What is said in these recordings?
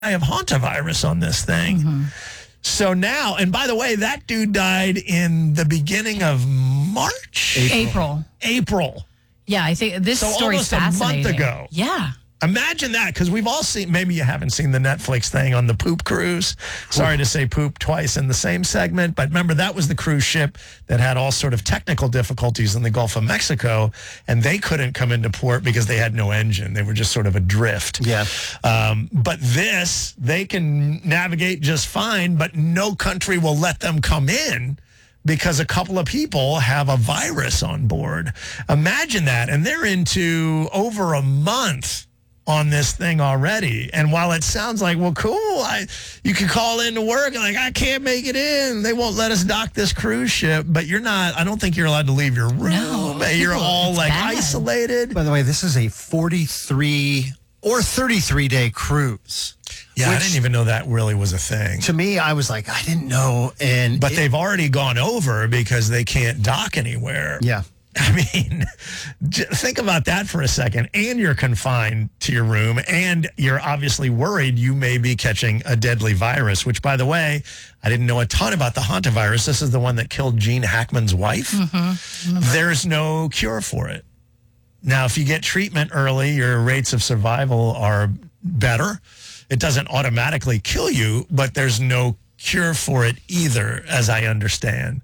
of hantavirus on this thing. Mm-hmm. So now, and by the way, that dude died in the beginning of March? April. Yeah, I think this story's almost fascinating. a month ago. Yeah. Imagine that, because we've all seen, maybe you haven't seen the Netflix thing on the poop cruise. Sorry to say poop twice in the same segment, but remember that was the cruise ship that had all sort of technical difficulties in the Gulf of Mexico, and they couldn't come into port because they had no engine. They were just sort of adrift. Yeah. But this, they can navigate just fine, but no country will let them come in because a couple of people have a virus on board. Imagine that. And they're into over a month on this thing already. And while it sounds like, well, cool, you can call in to work and like, I can't make it in. They won't let us dock this cruise ship. But you're not, I don't think you're allowed to leave your room. No, you're all like bad. isolated. By the way, this is a 43 or 33-day cruise. Yeah, I didn't even know that really was a thing. To me, I was like, I didn't know. But they've already gone over because they can't dock anywhere. Yeah. I mean, think about that for a second. And you're confined to your room, and you're obviously worried you may be catching a deadly virus, which, by the way, I didn't know a ton about the hantavirus. This is the one that killed Gene Hackman's wife. Mm-hmm. There's no cure for it. Now, if you get treatment early, your rates of survival are better. It doesn't automatically kill you, but there's no cure for it either, as I understand.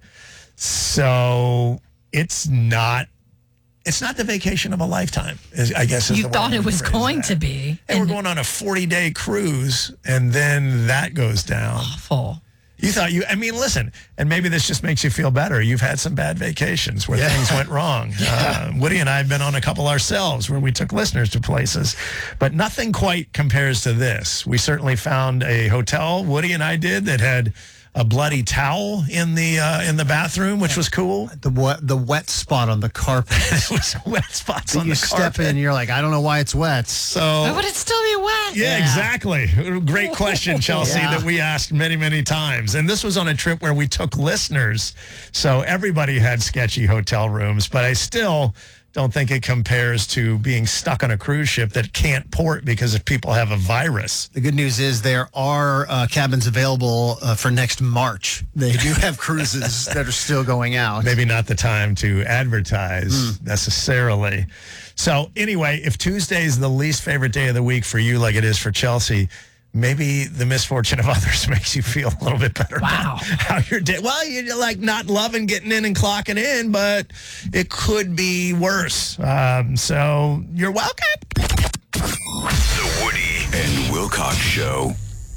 So it's not the vacation of a lifetime, I guess. You thought it was going to be. And we're going on a 40-day cruise, and then that goes down. Awful. You thought listen, and maybe this just makes you feel better. You've had some bad vacations where things went wrong. Woody and I have been on a couple ourselves where we took listeners to places, but nothing quite compares to this. We certainly found a hotel, Woody and I did, that had a bloody towel in the bathroom, which was cool. The wet spot on the carpet. It was wet spots on the carpet. You step in, you're like, I don't know why it's wet. So Why would it still be wet? Yeah, exactly. Great question, Chelsea, that we asked many, many times. And this was on a trip where we took listeners, so everybody had sketchy hotel rooms, but I still don't think it compares to being stuck on a cruise ship that can't port because if people have a virus. The good news is there are cabins available for next March. They do have cruises that are still going out. Maybe not the time to advertise necessarily. So anyway, if Tuesday is the least favorite day of the week for you like it is for Chelsea, maybe the misfortune of others makes you feel a little bit better about how your day. Well, you're like not loving getting in and clocking in, but it could be worse. So you're welcome. The Woody and Wilcox Show.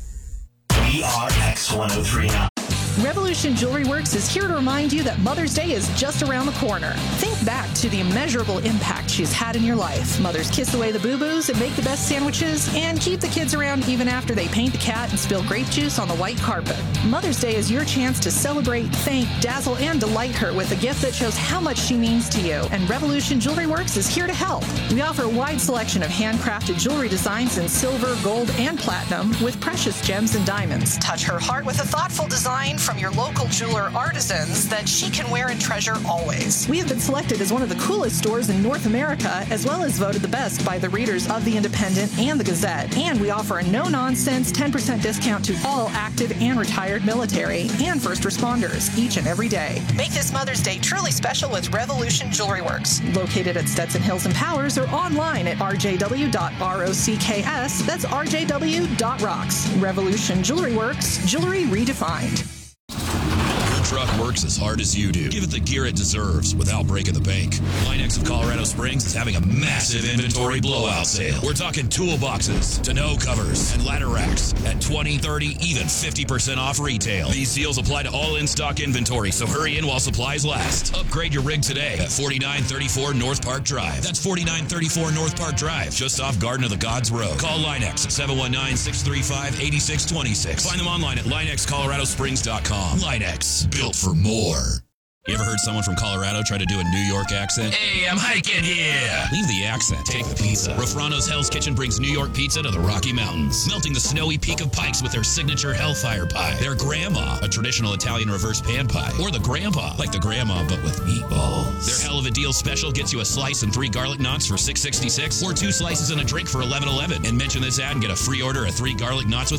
WRX 1039. Revolution Jewelry Works is here to remind you that Mother's Day is just around the corner. Think back to the immeasurable impact she's had in your life. Mothers kiss away the boo-boos and make the best sandwiches and keep the kids around even after they paint the cat and spill grape juice on the white carpet. Mother's Day is your chance to celebrate, thank, dazzle, and delight her with a gift that shows how much she means to you. And Revolution Jewelry Works is here to help. We offer a wide selection of handcrafted jewelry designs in silver, gold, and platinum with precious gems and diamonds. Touch her heart with a thoughtful design from your local jeweler artisans that she can wear and treasure always. We have been selected as one of the coolest stores in North America, as well as voted the best by the readers of The Independent and The Gazette. And we offer a no-nonsense 10% discount to all active and retired military and first responders each and every day. Make this Mother's Day truly special with Revolution Jewelry Works, located at Stetson Hills and Powers, or online at rjw.rocks. That's rjw.rocks. Revolution Jewelry Works, jewelry redefined. Your truck works as hard as you do. Give it the gear it deserves without breaking the bank. Linex of Colorado Springs is having a massive inventory blowout sale. We're talking toolboxes, tonneau covers, and ladder racks at 20, 30, even 50% off retail. These deals apply to all in-stock inventory, so hurry in while supplies last. Upgrade your rig today at 4934 North Park Drive. That's 4934 North Park Drive, just off Garden of the Gods Road. Call Linex at 719-635-8626. Find them online at linexcoloradosprings.com. Linex, built for more. You ever heard someone from Colorado try to do a New York accent? Hey, I'm hiking here. Leave the accent. Take the pizza. Rafrano's Hell's Kitchen brings New York pizza to the Rocky Mountains, melting the snowy peak of Pikes with their signature Hellfire Pie, their Grandma, a traditional Italian reverse pan pie, or the Grandpa, like the Grandma but with meatballs. Their Hell of a Deal special gets you a slice and 3 garlic knots for $6.66, or 2 slices and a drink for $11.11. And mention this ad and get a free order of 3 garlic knots with